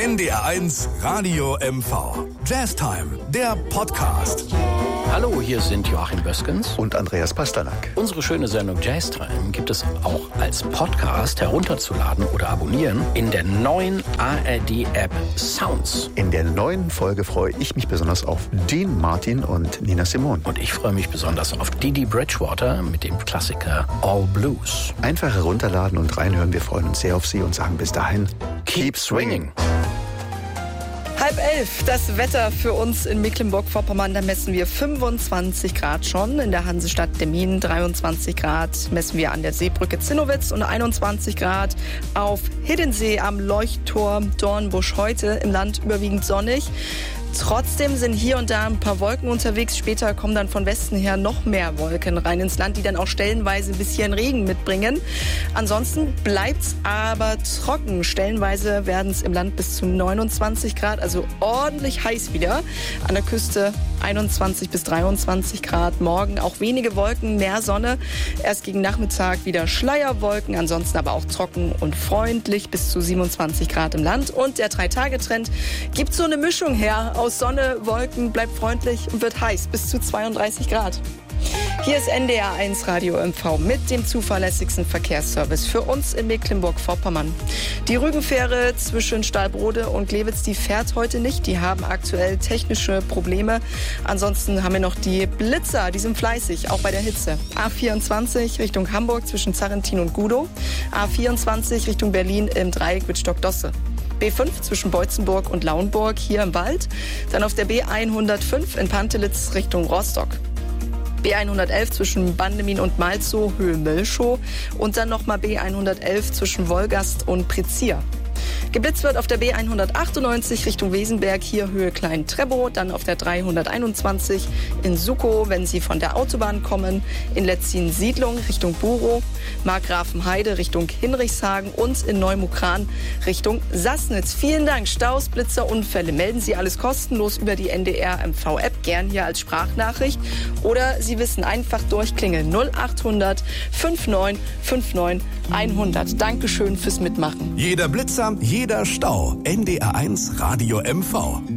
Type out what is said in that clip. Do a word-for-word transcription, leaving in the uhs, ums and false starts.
N D R eins Radio M V. Jazztime, der Podcast. Hallo, hier sind Joachim Böskens und Andreas Pasternak. Unsere schöne Sendung Jazztime gibt es auch als Podcast herunterzuladen oder abonnieren in der neuen A R D-App Sounds. In der neuen Folge freue ich mich besonders auf Dean Martin und Nina Simone. Und ich freue mich besonders auf Dee Dee Bridgewater mit dem Klassiker All Blues. Einfach herunterladen und reinhören. Wir freuen uns sehr auf Sie und sagen bis dahin, keep swinging. Halb elf, das Wetter für uns in Mecklenburg-Vorpommern, da messen wir fünfundzwanzig Grad schon. In der Hansestadt Demmin dreiundzwanzig Grad, messen wir an der Seebrücke Zinnowitz und einundzwanzig Grad auf Hiddensee am Leuchtturm Dornbusch. Heute im Land überwiegend sonnig. Trotzdem sind hier und da ein paar Wolken unterwegs. Später kommen dann von Westen her noch mehr Wolken rein ins Land, die dann auch stellenweise ein bisschen Regen mitbringen. Ansonsten bleibt's aber trocken. Stellenweise werden es im Land bis zu neunundzwanzig Grad, also ordentlich heiß wieder. An der Küste einundzwanzig bis dreiundzwanzig Grad. Morgen auch wenige Wolken, mehr Sonne. Erst gegen Nachmittag wieder Schleierwolken, ansonsten aber auch trocken und freundlich bis zu siebenundzwanzig Grad im Land. Und der Drei-Tage-Trend gibt so eine Mischung her aus Sonne, Wolken, bleibt freundlich und wird heiß bis zu zweiunddreißig Grad. Hier ist N D R eins Radio M V mit dem zuverlässigsten Verkehrsservice für uns in Mecklenburg-Vorpommern. Die Rügenfähre zwischen Stahlbrode und Glewitz, die fährt heute nicht. Die haben aktuell technische Probleme. Ansonsten haben wir noch die Blitzer, die sind fleißig, auch bei der Hitze. A vierundzwanzig Richtung Hamburg zwischen Zarrentin und Gudow. A vierundzwanzig Richtung Berlin im Dreieck Wittstock-Dosse. B fünf zwischen Beutzenburg und Lauenburg hier im Wald. Dann auf der B hundertfünf in Pantelitz Richtung Rostock. B hundertelf zwischen Bandemin und Malzow, Höhe Mölschow. Und dann nochmal B hundertelf zwischen Wolgast und Prezier. Geblitzt wird auf der B hundertachtundneunzig Richtung Wesenberg, hier Höhe Klein-Trebow, dann auf der dreihunderteinundzwanzig in Sukow, wenn Sie von der Autobahn kommen, in Letzin-Siedlung Richtung Burow, Markgrafenheide Richtung Hinrichshagen und in Neumukran Richtung Sassnitz. Vielen Dank. Staus, Blitzer, Unfälle. Melden Sie alles kostenlos über die N D R M V-App, gern hier als Sprachnachricht. Oder Sie wissen, einfach durchklingeln null achthundert neunundfünfzig neunundfünfzig hundert. Dankeschön fürs Mitmachen. Jeder Blitzer, jeder Stau. N D R eins Radio M V.